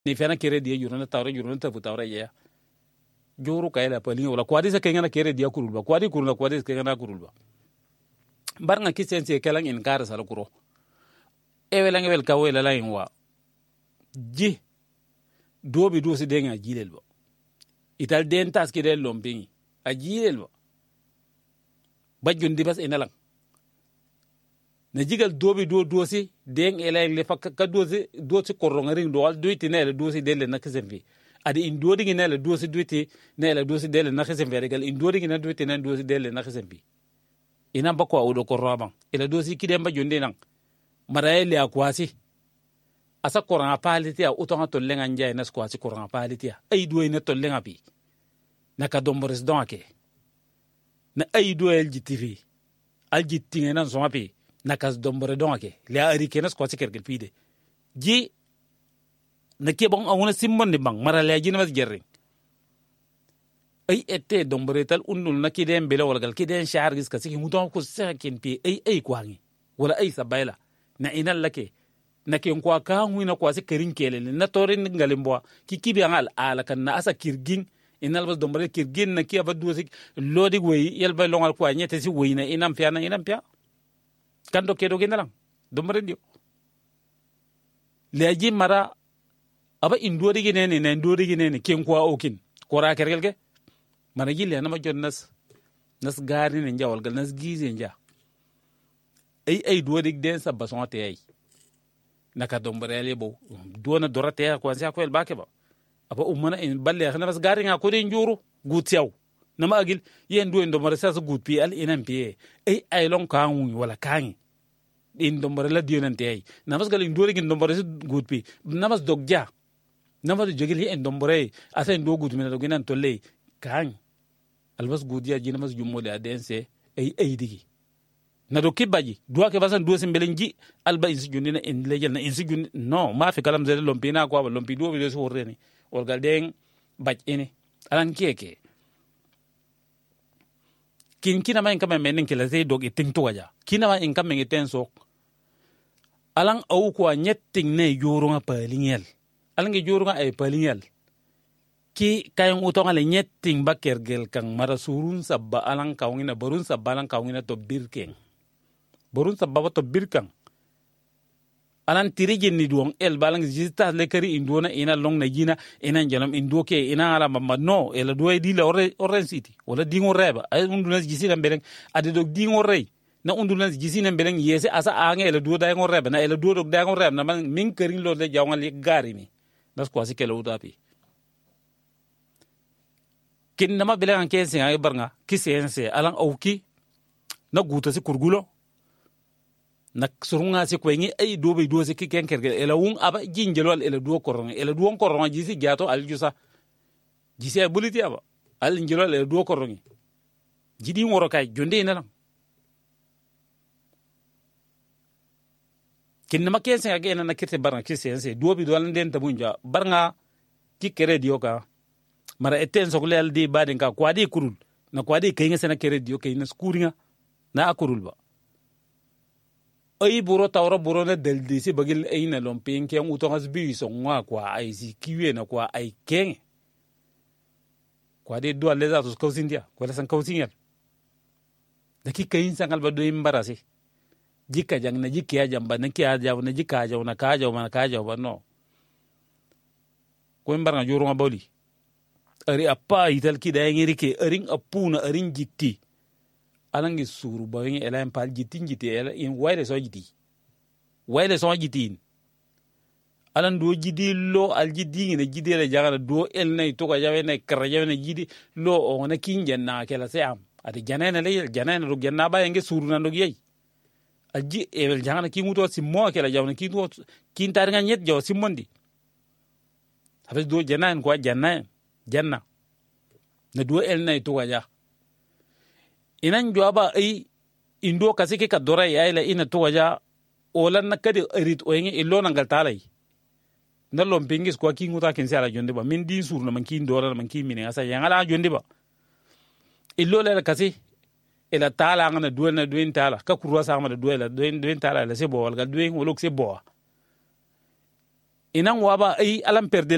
ni fena kere dia yuruna tafu tawra ya juru kayla palin wala kwadi sa kengana kere dia kurulba kwadi kengana kurulba barnga kisense kelang in kar sala kuro ewelang ewel kawela la inwa ji dobi dosi denga jilelba ital den taski del lompingi a jilelba bajjundi bas inalang na jigal dobi dosi deng elang le fakka dosi koronga ring do al duiti ne le dosi delle na kisembi adi indodi ngine le dosi duiti ne le dosi delle na kisembi regal indodi ngine duiti ne dosi delle na kisembi ina bakwa udo korobang ila dosi kidemba jonde nang maraele akwasi asa koranga paliti a utonga tollenga njay nas kwasi koranga paliti ay duwe ne tollenga bi naka dombores donake na ay duwe LGTV aljitinga nan soma bi naka dombore donake le ari kenas kwasi kergel pide ji na kebon awuna simmon de bang marale ji na mas gerring ay ette dombore tal undul na kidem bela walgal kidem shahar gis kasi muton ko sakin pi ay kwangi wala ay sabayla na inal lake na ken kwa ka huina kwa se kerin kelele na torin ngalimbo kibi angal ala kan na asa kirgin inal bas dombare kirgin na kiya badu sik lodi wey yelba longal kwa nyete si wey na inam pia kan do kedo genalang dombare dio leji mara aba indori ginene na indori ginene ken kwa okin kora kergelge mana gille na ma jonnas nas gari ne njawal gal nas gize nja ay duodik den sa bason te ay naka dombrele bo dona dorate ko ansa ko el bake ba aba umana in balle xana bas gari nga ko de njuru gutiaw nama agil yen do ndo marasa sa gut pi al inan pi ay long kan wala kan in dombre la dionan te ay namas gal indori gin dombre sa gut pi namas dogja namas jogil en dombre asa ndo gut mi do ginan tolle kan albas gudia jinamas jumode adense ay digi na do kibaji duwa ke basan duwa sembelenji alba insi jundina en lejel na insi jund no ma fi kalam zele lompina ko ba lompi do be so horreni or galden baj ene alan keke kina ma en kam men ke la zey dog iting to waja kina ma en kam men tenso alan au ko nyetting ne yorunga palingel alan ge yorunga ay palingel ki kayan utonga le nyetting bakergel kang mara surun sabba alan kawngina barun sabba alan kawngina to birken borun sababa to birkan alan tirije ni duong el balang jista le kari indona ina long na jina ina jalam indoke ina ala mamma no el do di la oren city wala dingo reba ay unduna jisina beleng ade dog dingo rey na unduna jisina beleng yese asa anga el do da ngo reba na el do dog da ngo reba na man min kari lo de jawngal li gari ni das ko sikelo utapi kin nama beleng kense ay barnga kisense alan awki na guta si kurgulo na surunga si kwengi ay dobe do se kiken kerge ela wun aba jinjelol ela do koron ela do koron jisi gato aljusa jisi buliti aba al njilol ela do koron jidi ngoro kay jonde ina kin ma kense ga ena na kirte barna kisense dobe do lan den tabunja barnga ki kere dio ka mara eten sogle al di baden ka kwadi kurul na kwadi kayinga sena kere dio kayina skuringa na akurul ba ay buro tawra buro na deldisi bagil ay na lomping keng utongas biso ngwa kwa ay si kiwe na kwa ay keng kwa de do leza tos kausindia kwa san kausindia daki kayin sangal ba do imbarasi jika jang na jikya jamba na kya jaw na jika jaw na ka jaw man ka jaw ba no ko imbar na juro ngaboli ari apa ital ki da ngiri ke aring apuna aring jitti alangi suru bawengi ela empal jiti ela in wayle so jiti alan do jidi lo al jidi ne jidi la jagala do el nay to ka jawe ne kra jawe ne jidi lo o na kinjen na kala se am ati janena le janena do janna ba nge suru na do yey aji e jangana ki muto si mo kala jawe ki to kin tar nga nyet jaw si mondi habes do janna ko janna na do el nay to ka ja inan jwaba ay indo kasike ka dora yaila ina to waja olan na kadi erit oyengi illo nangal talay na lompingis ko ki nguta ken sala jonde ba min din sur na man ki dora man ki mine asa yangala jonde ba illo la kasi ila tala ngana duel na duin tala ka kurwa sa ma duel duin tala la se bo wal ga duin wolok se bo inan waba ay alam perde